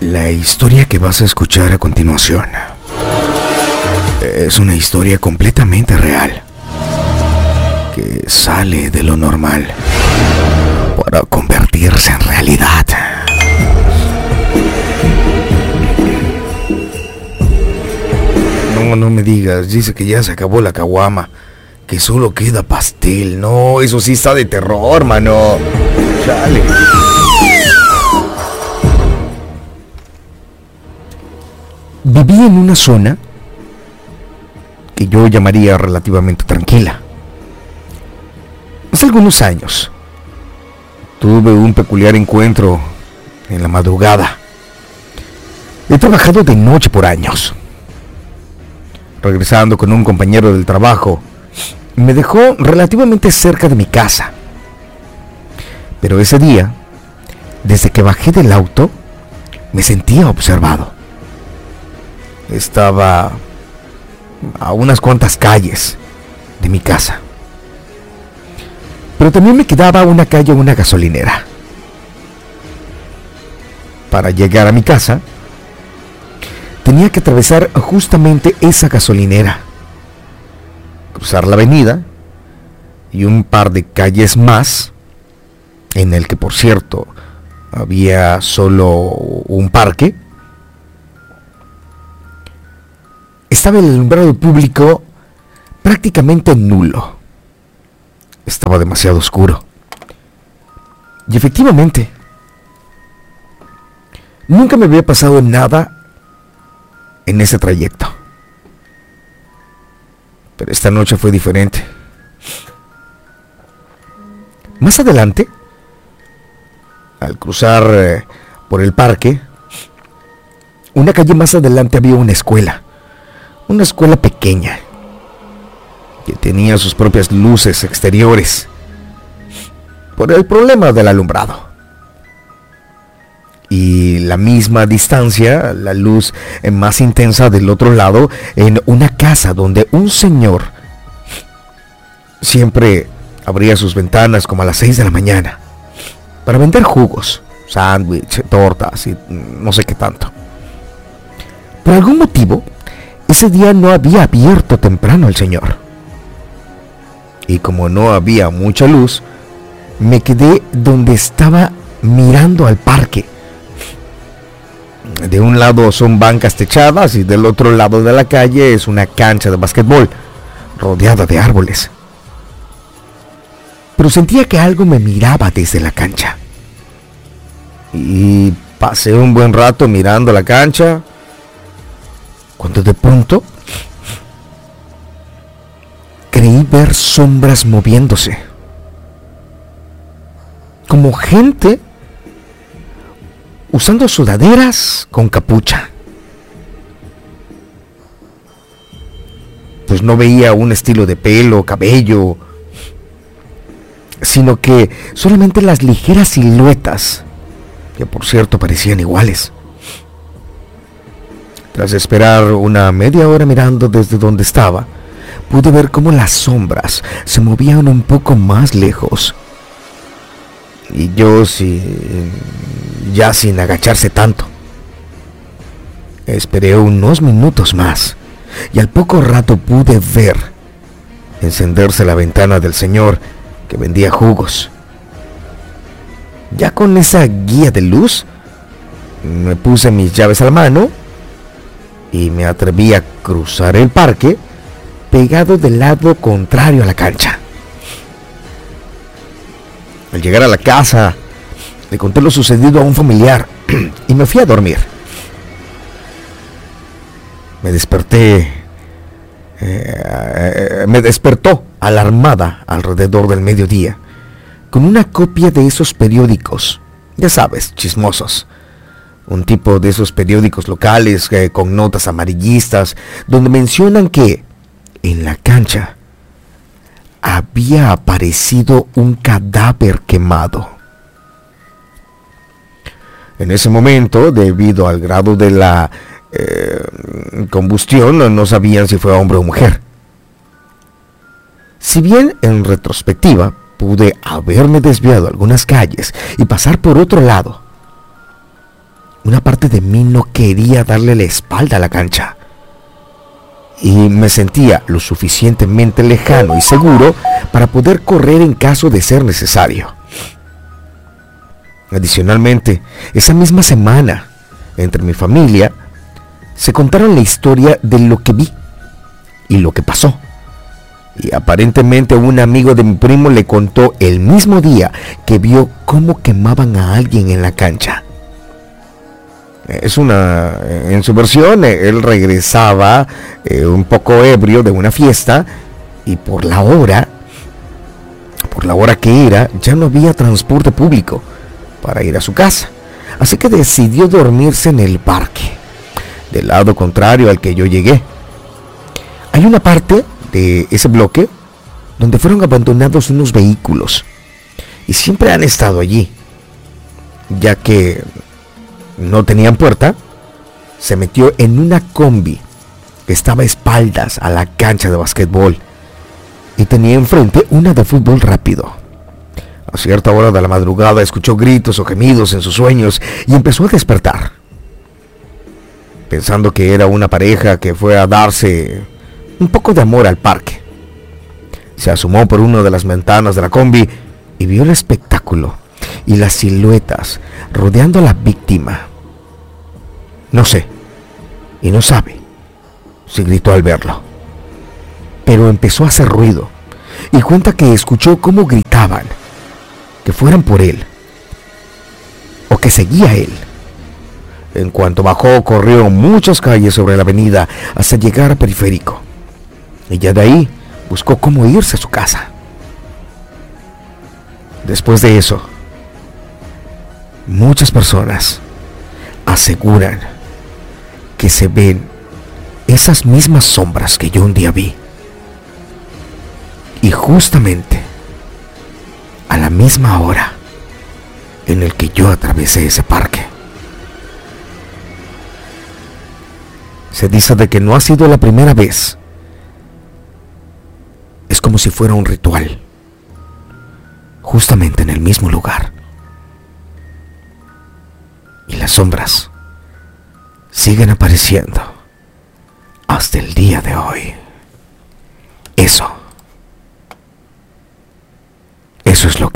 La historia que vas a escuchar a continuación es una historia completamente real, que sale de lo normal para convertirse en realidad. No me digas, dice que ya se acabó la caguama, que solo queda pastel. No, eso sí está de terror, mano. Chale. Viví en una zona que yo llamaría relativamente tranquila. Hace algunos años tuve un peculiar encuentro en la madrugada. He trabajado de noche por años. Regresando con un compañero del trabajo, me dejó relativamente cerca de mi casa. Pero ese día, desde que bajé del auto, me sentía observado. Estaba a unas cuantas calles de mi casa, pero también me quedaba una calle, una gasolinera. Para llegar a mi casa, tenía que atravesar justamente esa gasolinera, cruzar la avenida y un par de calles más, en el que por cierto había solo un parque. Estaba el alumbrado público prácticamente nulo. Estaba demasiado oscuro. Y efectivamente, nunca me había pasado nada en ese trayecto. Pero esta noche fue diferente. Más adelante, al cruzar por el parque, una calle más adelante había una escuela pequeña, que tenía sus propias luces exteriores, por el problema del alumbrado. Y la misma distancia, la luz más intensa del otro lado, en una casa donde un señor siempre abría sus ventanas como a las 6 de la mañana para vender jugos, sándwich, tortas y no sé qué tanto. Por algún motivo, ese día no había abierto temprano el señor. Y como no había mucha luz, me quedé donde estaba mirando al parque. De un lado son bancas techadas y del otro lado de la calle es una cancha de básquetbol rodeada de árboles. Pero sentía que algo me miraba desde la cancha. Y pasé un buen rato mirando la cancha, cuando de pronto creí ver sombras moviéndose, como gente usando sudaderas con capucha. Pues no veía un estilo de pelo, cabello, sino que solamente las ligeras siluetas, que por cierto parecían iguales. Tras esperar una media hora mirando desde donde estaba, pude ver cómo las sombras se movían un poco más lejos. Y yo ya sin agacharse tanto. Esperé unos minutos más y al poco rato pude ver encenderse la ventana del señor que vendía jugos. Ya con esa guía de luz, me puse mis llaves a la mano y me atreví a cruzar el parque pegado del lado contrario a la cancha. Al llegar a la casa, le conté lo sucedido a un familiar y me fui a dormir. Me despertó alarmada alrededor del mediodía con una copia de esos periódicos, ya sabes, chismosos. Un tipo de esos periódicos locales con notas amarillistas donde mencionan que en la cancha había aparecido un cadáver quemado. En ese momento, debido al grado de la combustión, no sabían si fue hombre o mujer. Si bien en retrospectiva pude haberme desviado algunas calles y pasar por otro lado, una parte de mí no quería darle la espalda a la cancha. Y me sentía lo suficientemente lejano y seguro para poder correr en caso de ser necesario. Adicionalmente, esa misma semana, entre mi familia, se contaron la historia de lo que vi y lo que pasó. Y aparentemente un amigo de mi primo le contó el mismo día que vio cómo quemaban a alguien en la cancha. En su versión, él regresaba un poco ebrio de una fiesta y por la hora que era, ya no había transporte público para ir a su casa. Así que decidió dormirse en el parque, del lado contrario al que yo llegué. Hay una parte de ese bloque donde fueron abandonados unos vehículos y siempre han estado allí, ya que no tenían puerta. Se metió en una combi que estaba a espaldas a la cancha de basquetbol y tenía enfrente una de fútbol rápido. A cierta hora de la madrugada escuchó gritos o gemidos en sus sueños y empezó a despertar, pensando que era una pareja que fue a darse un poco de amor al parque. Se asomó por una de las ventanas de la combi y vio el espectáculo y las siluetas rodeando a la víctima. No sé, y no sabe si gritó al verlo, pero empezó a hacer ruido y cuenta que escuchó cómo gritaban que fueran por él o que seguía él. En cuanto bajó, corrió muchas calles sobre la avenida hasta llegar a Periférico y ya de ahí buscó cómo irse a su casa. Después de eso, muchas personas aseguran que se ven esas mismas sombras que yo un día vi. Y justamente a la misma hora en el que yo atravesé ese parque. Se dice de que no ha sido la primera vez. Es como si fuera un ritual, justamente en el mismo lugar. Y las sombras siguen apareciendo hasta el día de hoy. Eso es lo que